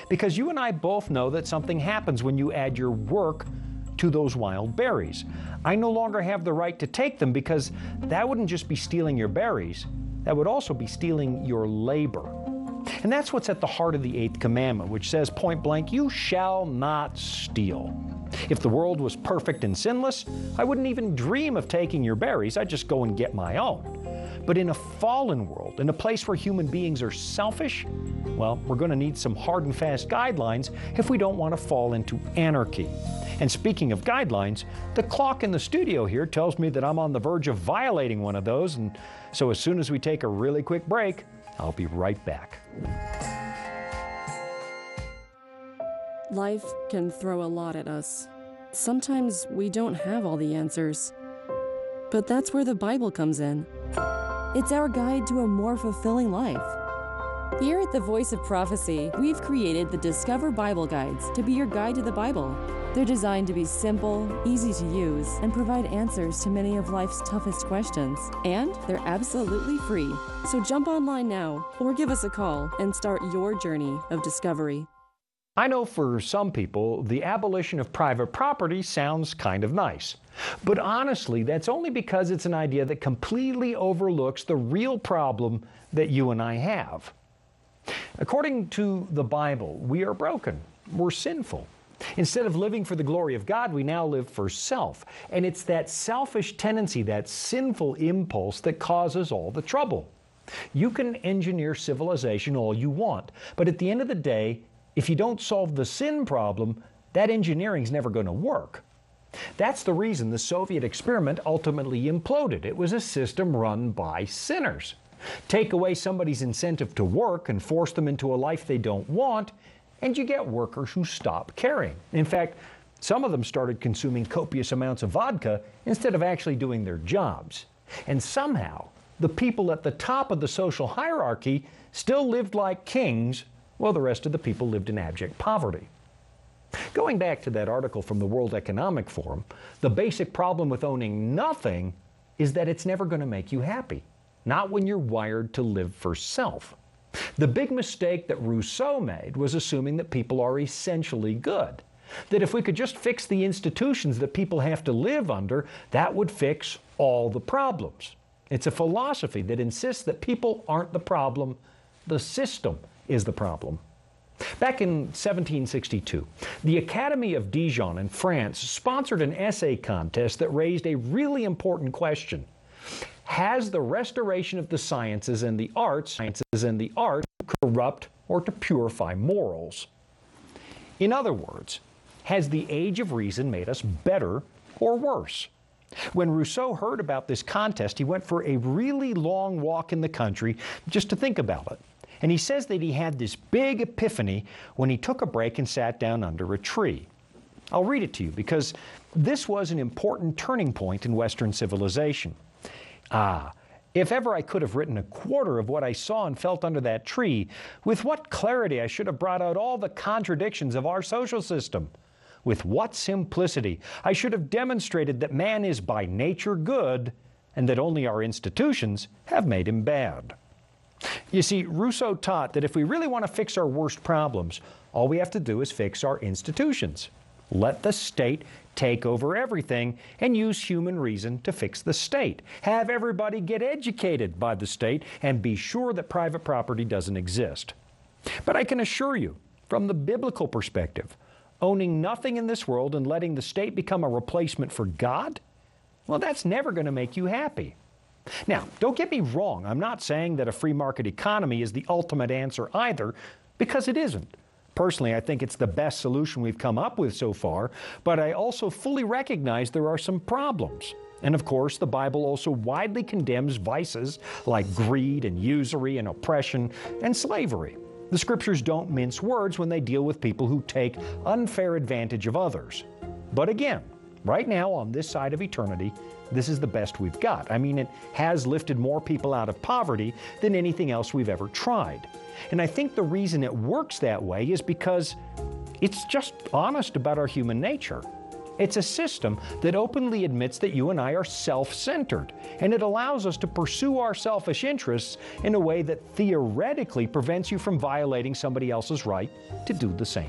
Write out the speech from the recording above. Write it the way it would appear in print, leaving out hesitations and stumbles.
Because you and I both know that something happens when you add your work to those wild berries. I no longer have the right to take them because that wouldn't just be stealing your berries, that would also be stealing your labor. And that's what's at the heart of the 8th commandment, which says point blank, you shall not steal. If the world was perfect and sinless, I wouldn't even dream of taking your berries, I'd just go and get my own. But in a fallen world, in a place where human beings are selfish, well, we're going to need some hard and fast guidelines if we don't want to fall into anarchy. And speaking of guidelines, the clock in the studio here tells me that I'm on the verge of violating one of those, and so as soon as we take a really quick break, I'll be right back. Life can throw a lot at us. Sometimes we don't have all the answers. But that's where the Bible comes in. It's our guide to a more fulfilling life. Here at the Voice of Prophecy, we've created the Discover Bible Guides to be your guide to the Bible. They're designed to be simple, easy to use, and provide answers to many of life's toughest questions. And they're absolutely free. So jump online now or give us a call and start your journey of discovery. I know for some people, the abolition of private property sounds kind of nice. But honestly, that's only because it's an idea that completely overlooks the real problem that you and I have. According to the Bible, we are broken. We're sinful. Instead of living for the glory of God, we now live for self. And it's that selfish tendency, that sinful impulse that causes all the trouble. You can engineer civilization all you want, but at the end of the day, if you don't solve the sin problem, that engineering's never going to work. That's the reason the Soviet experiment ultimately imploded. It was a system run by sinners. Take away somebody's incentive to work and force them into a life they don't want, and you get workers who stop caring. In fact, some of them started consuming copious amounts of vodka instead of actually doing their jobs. And somehow, the people at the top of the social hierarchy still lived like kings, while the rest of the people lived in abject poverty. Going back to that article from the World Economic Forum, the basic problem with owning nothing is that it's never going to make you happy, not when you're wired to live for self. The big mistake that Rousseau made was assuming that people are essentially good, that if we could just fix the institutions that people have to live under, that would fix all the problems. It's a philosophy that insists that people aren't the problem, the system is the problem. Back in 1762, the Academy of Dijon in France sponsored an essay contest that raised a really important question. Has the restoration of the sciences and the arts corrupt or to purify morals? In other words, has the age of reason made us better or worse? When Rousseau heard about this contest, he went for a really long walk in the country just to think about it. And he says that he had this big epiphany when he took a break and sat down under a tree. I'll read it to you because this was an important turning point in Western civilization. If ever I could have written a quarter of what I saw and felt under that tree, with what clarity I should have brought out all the contradictions of our social system. With what simplicity I should have demonstrated that man is by nature good and that only our institutions have made him bad. You see, Rousseau taught that if we really want to fix our worst problems, all we have to do is fix our institutions. Let the state take over everything and use human reason to fix the state. Have everybody get educated by the state and be sure that private property doesn't exist. But I can assure you, from the biblical perspective, owning nothing in this world and letting the state become a replacement for God, well, that's never going to make you happy. Now, don't get me wrong, I'm not saying that a free market economy is the ultimate answer either, because it isn't. Personally, I think it's the best solution we've come up with so far, but I also fully recognize there are some problems. And of course, the Bible also widely condemns vices like greed and usury and oppression and slavery. The Scriptures don't mince words when they deal with people who take unfair advantage of others. But again, right now on this side of eternity, this is the best we've got. I mean, it has lifted more people out of poverty than anything else we've ever tried. And I think the reason it works that way is because it's just honest about our human nature. It's a system that openly admits that you and I are self-centered, and it allows us to pursue our selfish interests in a way that theoretically prevents you from violating somebody else's right to do the same.